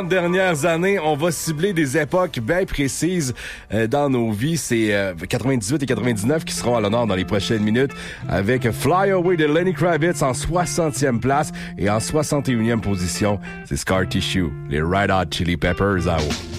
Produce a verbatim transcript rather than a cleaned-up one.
Dernières années, on va cibler des époques bien précises euh, dans nos vies. C'est euh, quatre-vingt-dix-huit et quatre-vingt-dix-neuf qui seront à l'honneur dans les prochaines minutes avec Fly Away de Lenny Kravitz en soixantième place et en soixante et unième position, c'est Scar Tissue, les Red Hot Chili Peppers à haut.